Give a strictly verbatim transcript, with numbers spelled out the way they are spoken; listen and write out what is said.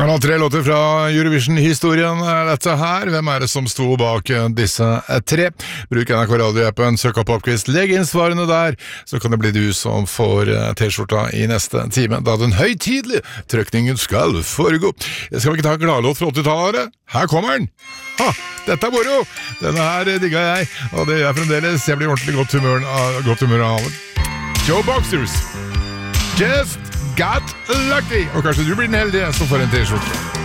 Det var tre låter fra Eurovision-historien er dette her. Hvem er det som sto bak disse tre? Bruk N R K Radio-appen, søk opp Popquiz, legg inn svarene der, så kan det bli du som får T-skjorta i neste time, da den høytidlige trykningen skal foregå. Jeg skal ikke ta en gladlåt fra åttitallet. Her kommer den! Ha, dette er moro! Denne her digga jeg, og det gjør jeg fremdeles. Jeg blir ordentlig godt humør, godt humør av den. Joe Boxers, Just Got Lucky. Og kanskje du blir den heldige som får en T-skjorte.